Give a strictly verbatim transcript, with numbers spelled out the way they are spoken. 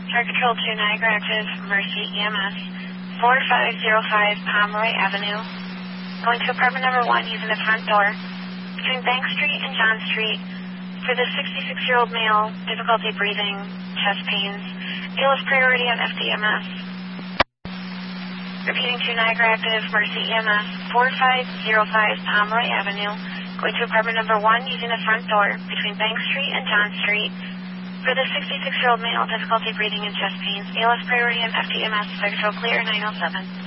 Fire Control two Niagara active, Mercy E M S, four five zero five Pomeroy Avenue. Going to apartment number one using the front door. Between Bank Street and John Street. For the sixty-six-year-old male, difficulty breathing, chest pains. A L S priority on F D M S. Repeating two Niagara active, Mercy E M S, four five zero five Pomeroy Avenue. Going to apartment number one using the front door. Between Bank Street and John Street. For the sixty-six-year-old male, difficulty breathing and chest pains. A L S priority on F D M S. Fire Control clear, nine oh seven.